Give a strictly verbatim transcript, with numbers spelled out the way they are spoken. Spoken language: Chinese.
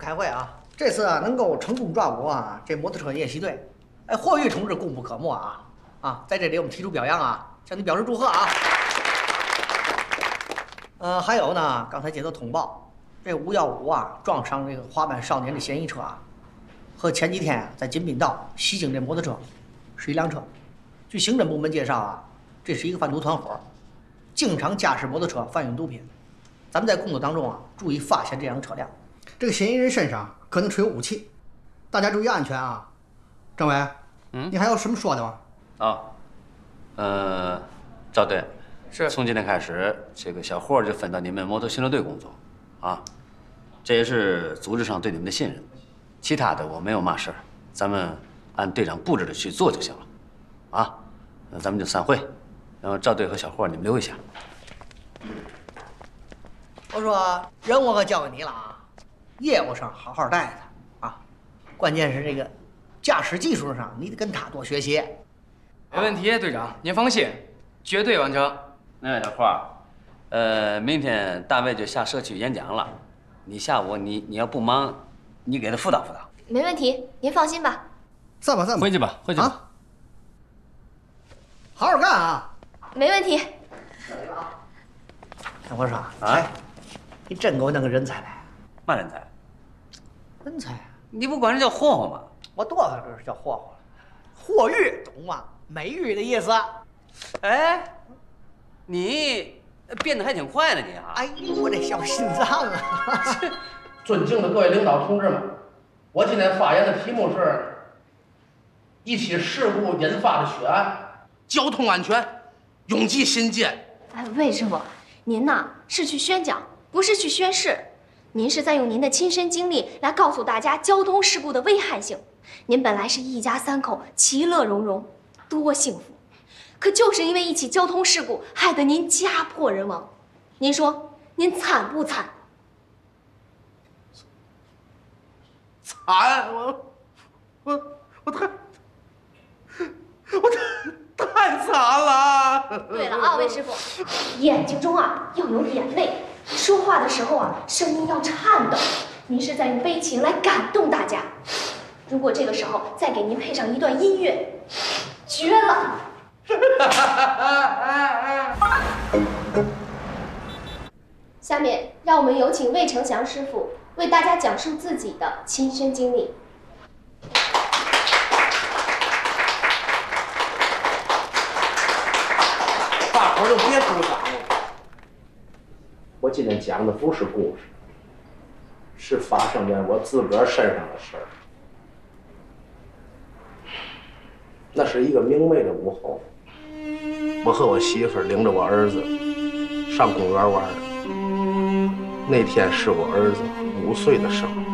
开会啊。这次啊，能够成功抓捕啊这摩托车夜袭队，哎，霍玉同志功不可没啊！啊，在这里我们提出表扬啊，向你表示祝贺啊。呃，还有呢，刚才接到通报，这五幺五啊撞上这个滑板少年的嫌疑车啊，和前几天在金滨道袭警这摩托车是一辆车。据刑侦部门介绍啊，这是一个贩毒团伙，经常驾驶摩托车贩运毒品。咱们在工作当中啊，注意发现这样的车辆。这个嫌疑人身上可能持有武器，大家注意安全啊。政委，嗯，你还有什么说的吗？ 啊，呃，赵队，是从今天开始，这个小霍就分到你们摩托巡逻队工作，啊，这也是组织上对你们的信任。其他的我没有嘛事儿，咱们按队长布置的去做就行了，啊，那咱们就散会，然后赵队和小霍你们留一下。 我说人我可交给你了啊，业务上好好带他啊，关键是这个驾驶技术上你得跟他多学习。 没问题，队长，您放心，绝对完成。 那小霍，呃，明天大卫就下社区演讲了，你下午你你要不忙，你给他辅导辅导。 没问题，您放心吧。 散吧散吧， 回去吧，回去吧。啊， 好好干啊。 没问题。 我说啊，你真给我弄个人才来。 嘛人才？ 人才？ 你不管人叫霍霍吗？ 我多少这是叫霍霍了，霍玉懂吗？美玉的意思。 哎，你变得还挺快呢，你啊！ 哎呦，我这小心脏啊！ 尊敬的各位领导同志们，我今天发言的题目是一起事故引发的血案，交通安全，永记心间。 哎，魏师傅，您呐是去宣讲，不是去宣誓。您是在用您的亲身经历来告诉大家交通事故的危害性。您本来是一家三口其乐融融，多幸福，可就是因为一起交通事故，害得您家破人亡。您说您惨不惨？ 惨！我我我太我太太惨了。 对了啊，魏师傅，眼睛中啊要有眼泪，说话的时候啊声音要颤抖。您是在用悲情来感动大家。如果这个时候再给您配上一段音乐，绝了！下面让我们有请魏成祥师傅为大家讲述自己的亲身经历。 大伙儿就别鼓掌了。我今天讲的不是故事，是发生在我自个儿身上的事儿。那是一个明媚的午后，我和我媳妇儿领着我儿子上公园玩。那天是我儿子五岁的生日。